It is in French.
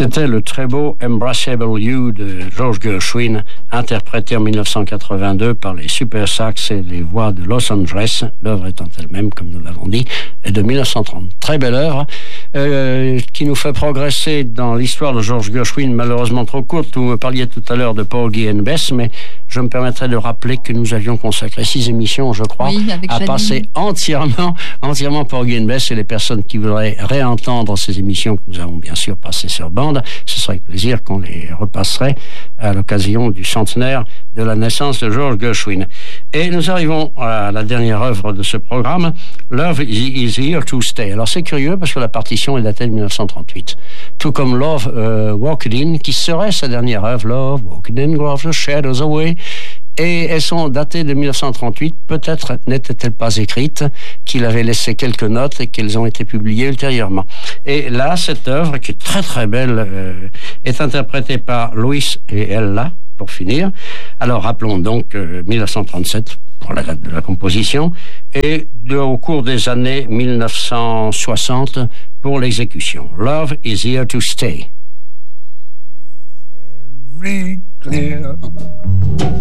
C'était le très beau Embraceable You de George Gershwin, interprété en 1982 par les Super Sax et les voix de Los Angeles, l'œuvre étant elle-même, comme nous l'avons dit, de 1930. Très belle œuvre qui nous fait progresser dans l'histoire de George Gershwin, malheureusement trop courte. Vous me parliez tout à l'heure de Porgy and Bess, mais je me permettrai de rappeler que nous avions consacré 6 émissions, je crois, à passer entièrement Porgy and Bess, et les personnes qui voudraient réentendre ces émissions que nous avons bien sûr passées sur bande, ce serait avec plaisir qu'on les repasserait à l'occasion du centenaire de la naissance de George Gershwin. Et nous arrivons à la dernière œuvre de ce programme, Love is Here to Stay. Alors c'est curieux parce que la partition est datée de 1938, tout comme Love Walked In, qui serait sa dernière œuvre, Love Walked In, Drove the Shadows Away. Et elles sont datées de 1938. Peut-être n'étaient-elles pas écrites, qu'il avait laissé quelques notes et qu'elles ont été publiées ultérieurement. Et là, cette œuvre, qui est très très belle, est interprétée par Louis et Ella, pour finir. Alors rappelons donc 1937 pour la date de la composition, et au cours des années 1960 pour l'exécution. Love is Here to Stay. Very clear.